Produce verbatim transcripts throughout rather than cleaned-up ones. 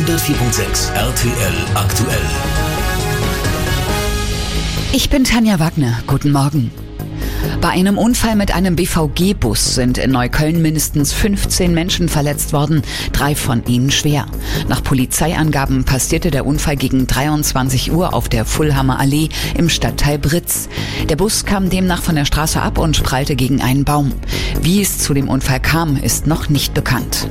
hundertvier Komma sechs R T L aktuell. Ich bin Tanja Wagner. Guten Morgen. Bei einem Unfall mit einem B V G-Bus sind in Neukölln mindestens fünfzehn Menschen verletzt worden, drei von ihnen schwer. Nach Polizeiangaben passierte der Unfall gegen dreiundzwanzig Uhr auf der Fulhammer Allee im Stadtteil Britz. Der Bus kam demnach von der Straße ab und prallte gegen einen Baum. Wie es zu dem Unfall kam, ist noch nicht bekannt.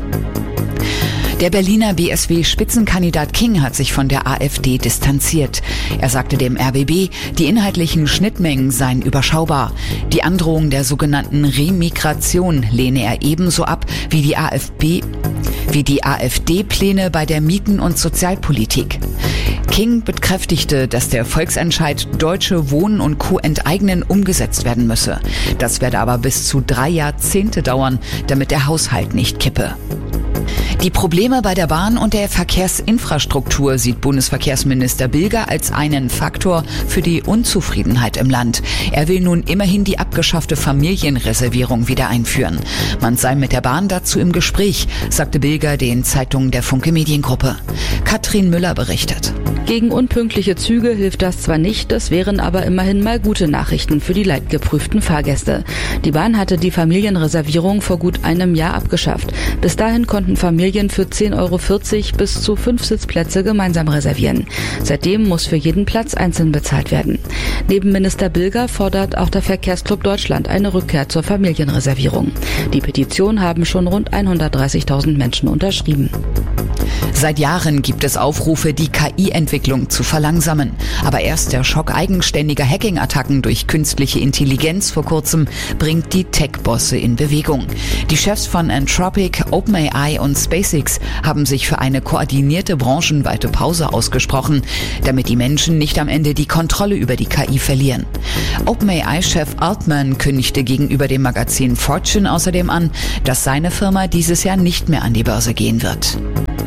Der Berliner B S W-Spitzenkandidat King hat sich von der AfD distanziert. Er sagte dem R B B, die inhaltlichen Schnittmengen seien überschaubar. Die Androhung der sogenannten Remigration lehne er ebenso ab wie die AfD, wie die AfD-Pläne bei der Mieten- und Sozialpolitik. King bekräftigte, dass der Volksentscheid Deutsche Wohnen und Co. enteignen umgesetzt werden müsse. Das werde aber bis zu drei Jahrzehnte dauern, damit der Haushalt nicht kippe. Die Probleme bei der Bahn und der Verkehrsinfrastruktur sieht Bundesverkehrsminister Bilger als einen Faktor für die Unzufriedenheit im Land. Er will nun immerhin die abgeschaffte Familienreservierung wieder einführen. Man sei mit der Bahn dazu im Gespräch, sagte Bilger den Zeitungen der Funke Mediengruppe. Katrin Müller berichtet. Gegen unpünktliche Züge hilft das zwar nicht, das wären aber immerhin mal gute Nachrichten für die leidgeprüften Fahrgäste. Die Bahn hatte die Familienreservierung vor gut einem Jahr abgeschafft. Bis dahin konnten Familien für zehn Euro vierzig bis zu fünf Sitzplätze gemeinsam reservieren. Seitdem muss für jeden Platz einzeln bezahlt werden. Neben Minister Bilger fordert auch der Verkehrsclub Deutschland eine Rückkehr zur Familienreservierung. Die Petition haben schon rund hundertdreißigtausend Menschen unterschrieben. Seit Jahren gibt es Aufrufe, die K I-Entwicklung zu verlangsamen. Aber erst der Schock eigenständiger Hacking-Attacken durch künstliche Intelligenz vor kurzem bringt die Tech-Bosse in Bewegung. Die Chefs von Anthropic, OpenAI und SpaceX haben sich für eine koordinierte branchenweite Pause ausgesprochen, damit die Menschen nicht am Ende die Kontrolle über die K I verlieren. OpenAI-Chef Altman kündigte gegenüber dem Magazin Fortune außerdem an, dass seine Firma dieses Jahr nicht mehr an die Börse gehen wird.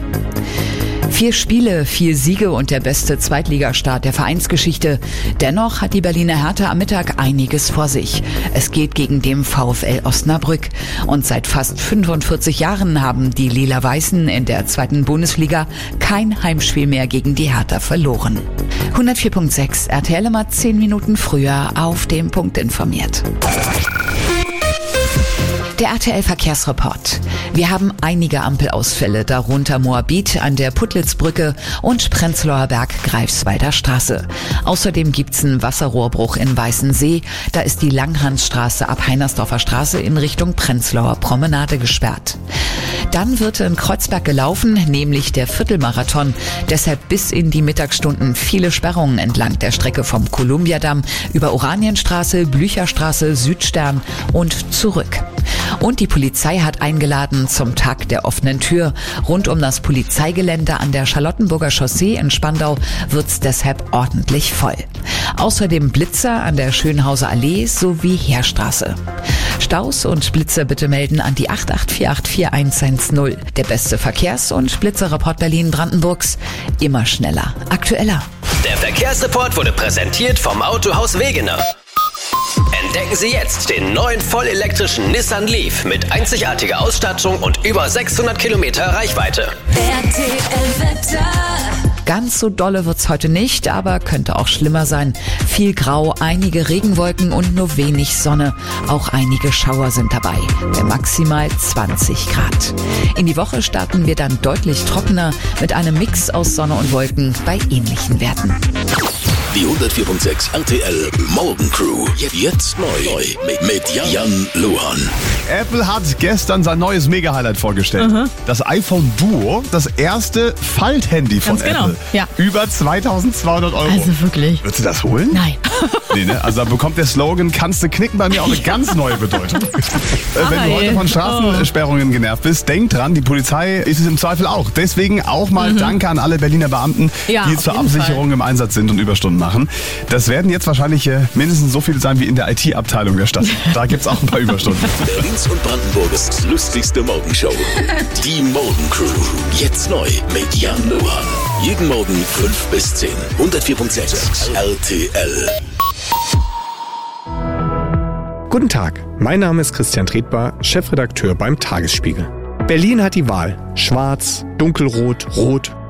Vier Spiele, vier Siege und der beste Zweitligastart der Vereinsgeschichte. Dennoch hat die Berliner Hertha am Mittag einiges vor sich. Es geht gegen den VfL Osnabrück. Und seit fast fünfundvierzig Jahren haben die Lila-Weißen in der zweiten Bundesliga kein Heimspiel mehr gegen die Hertha verloren. hundertvier Komma sechs R T L immer zehn Minuten früher auf dem Punkt informiert. Der R T L-Verkehrsreport. Wir haben einige Ampelausfälle, darunter Moabit an der Puttlitzbrücke und Prenzlauer Berg-Greifswalder Straße. Außerdem gibt's einen Wasserrohrbruch in Weißensee. Da ist die Langhansstraße ab Heinersdorfer Straße in Richtung Prenzlauer Promenade gesperrt. Dann wird in Kreuzberg gelaufen, nämlich der Viertelmarathon. Deshalb bis in die Mittagsstunden viele Sperrungen entlang der Strecke vom Kolumbiadamm über Oranienstraße, Blücherstraße, Südstern und zurück. Und die Polizei hat eingeladen zum Tag der offenen Tür. Rund um das Polizeigelände an der Charlottenburger Chaussee in Spandau wird's deshalb ordentlich voll. Außerdem Blitzer an der Schönhauser Allee sowie Heerstraße. Staus und Blitzer bitte melden an die acht acht vier acht vier eins eins null. Der beste Verkehrs- und Blitzerreport Berlin-Brandenburgs. Immer schneller, aktueller. Der Verkehrsreport wurde präsentiert vom Autohaus Wegener. Entdecken Sie jetzt den neuen vollelektrischen Nissan Leaf mit einzigartiger Ausstattung und über sechshundert Kilometer Reichweite. R T L-Wetter. Ganz so dolle wird's heute nicht, aber könnte auch schlimmer sein. Viel Grau, einige Regenwolken und nur wenig Sonne. Auch einige Schauer sind dabei. Bei maximal zwanzig Grad. In die Woche starten wir dann deutlich trockener mit einem Mix aus Sonne und Wolken bei ähnlichen Werten. Die hundertvier Komma sechs R T L Morgencrew. Jetzt neu mit, mit Jan, Jan Luhan. Apple hat gestern sein neues Mega-Highlight vorgestellt. Mhm. Das iPhone Duo, das erste Falthandy von Ganz Apple. genau, ja. Über zweitausendzweihundert Euro. Also wirklich. Würdest du das holen? Nein. Nee, ne? Also da bekommt der Slogan "Kannst du knicken" bei mir auch eine ganz neue Bedeutung. äh, wenn du heute von Straßensperrungen genervt bist, denk dran, die Polizei ist es im Zweifel auch. Deswegen auch mal mhm. Danke an alle Berliner Beamten, ja, die zur Absicherung Fall. im Einsatz sind und Überstunden machen. Das werden jetzt wahrscheinlich äh, mindestens so viele sein wie in der I T-Abteilung der Stadt. Da gibt's auch ein paar Überstunden. Berlins und Brandenburgs lustigste Morgenshow. Die Morgencrew. Jetzt neu mit Jan Luhan. Jeden Morgen fünf bis zehn. hundertvier Komma sechs R T L. Guten Tag, mein Name ist Christian Tretbar, Chefredakteur beim Tagesspiegel. Berlin hat die Wahl. Schwarz, dunkelrot, rot,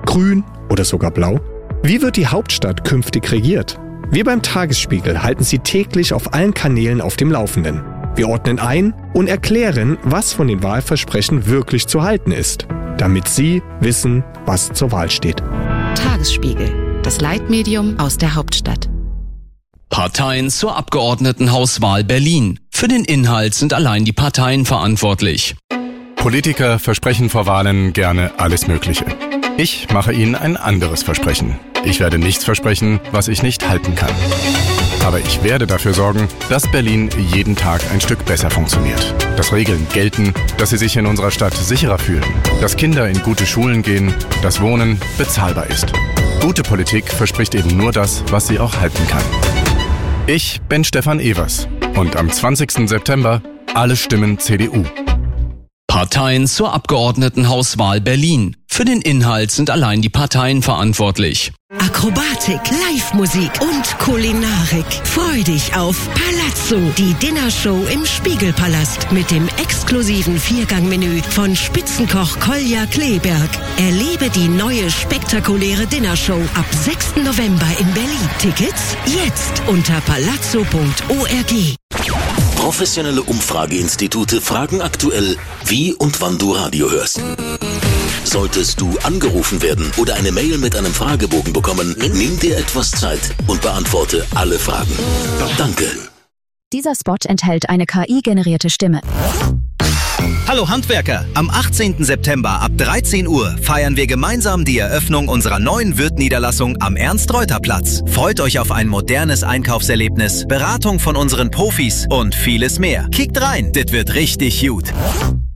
Grün oder sogar blau? Wie wird die Hauptstadt künftig regiert? Wir beim Tagesspiegel halten Sie täglich auf allen Kanälen auf dem Laufenden. Wir ordnen ein und erklären, was von den Wahlversprechen wirklich zu halten ist, damit Sie wissen, was zur Wahl steht. Tagesspiegel, das Leitmedium aus der Hauptstadt. Parteien zur Abgeordnetenhauswahl Berlin. Für den Inhalt sind allein die Parteien verantwortlich. Politiker versprechen vor Wahlen gerne alles Mögliche. Ich mache Ihnen ein anderes Versprechen. Ich werde nichts versprechen, was ich nicht halten kann. Aber ich werde dafür sorgen, dass Berlin jeden Tag ein Stück besser funktioniert. Dass Regeln gelten, dass Sie sich in unserer Stadt sicherer fühlen. Dass Kinder in gute Schulen gehen, dass Wohnen bezahlbar ist. Gute Politik verspricht eben nur das, was sie auch halten kann. Ich bin Stefan Evers und am zwanzigsten September alle Stimmen C D U. Parteien zur Abgeordnetenhauswahl Berlin. Für den Inhalt sind allein die Parteien verantwortlich. Akrobatik, Live-Musik und Kulinarik. Freu dich auf Palazzo, die Dinnershow im Spiegelpalast mit dem exklusiven Viergangmenü von Spitzenkoch Kolja Kleberg. Erlebe die neue spektakuläre Dinnershow ab sechsten November in Berlin. Tickets jetzt unter palazzo punkt org. Professionelle Umfrageinstitute fragen aktuell, wie und wann du Radio hörst. Solltest du angerufen werden oder eine Mail mit einem Fragebogen bekommen, nimm dir etwas Zeit und beantworte alle Fragen. Danke. Dieser Spot enthält eine K I-generierte Stimme. Hallo Handwerker! Am achtzehnten September ab dreizehn Uhr feiern wir gemeinsam die Eröffnung unserer neuen Wirth-Niederlassung am Ernst-Reuter-Platz. Freut euch auf ein modernes Einkaufserlebnis, Beratung von unseren Profis und vieles mehr. Kickt rein, das wird richtig gut.